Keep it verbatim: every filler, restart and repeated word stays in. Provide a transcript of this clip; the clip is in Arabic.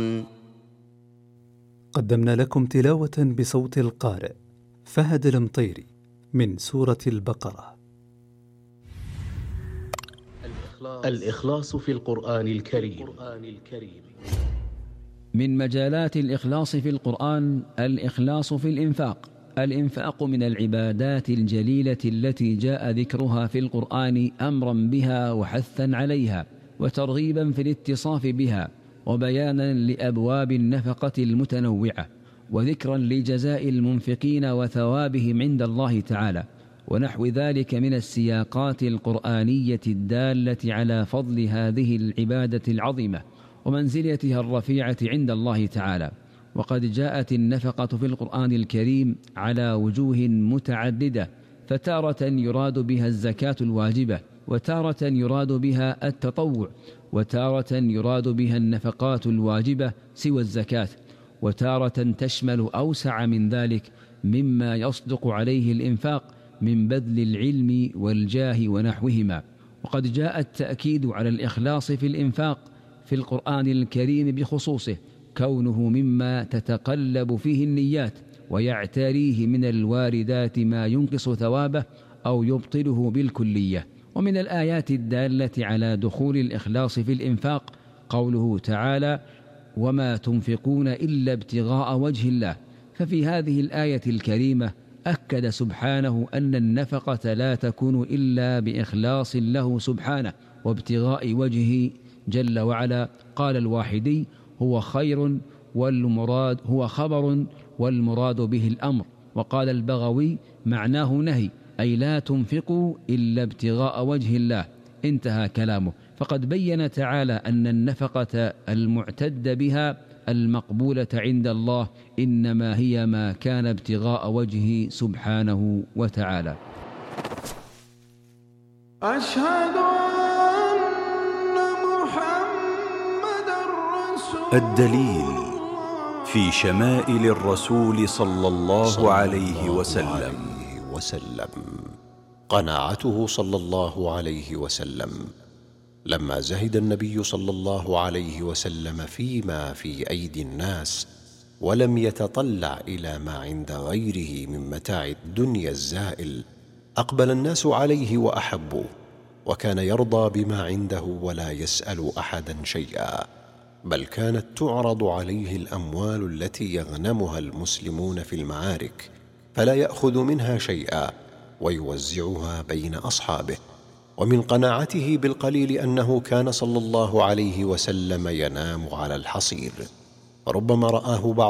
قدمنا لكم تلاوة بصوت القارئ فهد المطيري من سورة البقرة. الإخلاص في القرآن الكريم. من مجالات الإخلاص في القرآن الإخلاص في الإنفاق. الإنفاق من العبادات الجليلة التي جاء ذكرها في القرآن أمرا بها وحثا عليها وترغيبا في الاتصاف بها وبيانا لأبواب النفقة المتنوعة وذكرا لجزاء المنفقين وثوابهم عند الله تعالى ونحو ذلك من السياقات القرآنية الدالة على فضل هذه العبادة العظيمة ومنزلتها الرفيعة عند الله تعالى. وقد جاءت النفقة في القرآن الكريم على وجوه متعددة، فتارة يراد بها الزكاة الواجبة، وتارة يراد بها التطوع، وتارة يراد بها النفقات الواجبة سوى الزكاة، وتارة تشمل أوسع من ذلك مما يصدق عليه الإنفاق من بذل العلم والجاه ونحوهما. وقد جاء التأكيد على الإخلاص في الإنفاق في القرآن الكريم بخصوصه، كونه مما تتقلب فيه النيات ويعتريه من الواردات ما ينقص ثوابه أو يبطله بالكلية. ومن الآيات الدالة على دخول الإخلاص في الإنفاق قوله تعالى: وما تنفقون إلا ابتغاء وجه الله. ففي هذه الآية الكريمة أكد سبحانه أن النفقة لا تكون إلا بإخلاص له سبحانه وابتغاء وجهه جل وعلا. قال الواحدي: هو خير والمراد هو خبر والمراد به الأمر. وقال البغوي: معناه نهي، أي لا تنفقوا إلا ابتغاء وجه الله. انتهى كلامه. فقد بين تعالى أن النفقة المعتد بها المقبولة عند الله إنما هي ما كان ابتغاء وجهه سبحانه وتعالى. أشهد أن محمدًا رسول الدليل في شمائل الرسول صلى الله عليه وسلم. وسلم قناعته صلى الله عليه وسلم لما زهد النبي صلى الله عليه وسلم فيما في أيدي الناس ولم يتطلع إلى ما عند غيره من متاع الدنيا الزائل، أقبل الناس عليه وأحبوه، وكان يرضى بما عنده ولا يسأل أحدا شيئا، بل كانت تعرض عليه الأموال التي يغنمها المسلمون في المعارك فلا يأخذ منها شيئا ويوزعها بين أصحابه. ومن قناعته بالقليل أنه كان صلى الله عليه وسلم ينام على الحصير، ربما رآه بعض